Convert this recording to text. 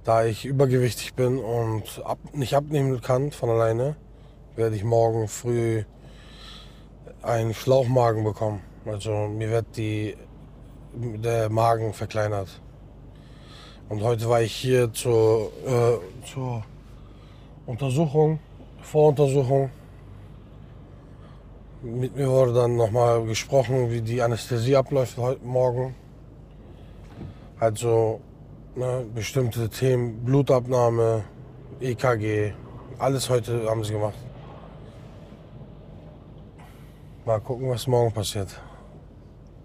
Da ich übergewichtig bin und nicht abnehmen kann von alleine, werde ich morgen früh einen Schlauchmagen bekommen. Also mir wird der Magen verkleinert. Und heute war ich hier zur Untersuchung, Voruntersuchung. Mit mir wurde dann nochmal gesprochen, wie die Anästhesie abläuft heute Morgen. Also bestimmte Themen, Blutabnahme, EKG, alles heute haben sie gemacht. Mal gucken, was morgen passiert.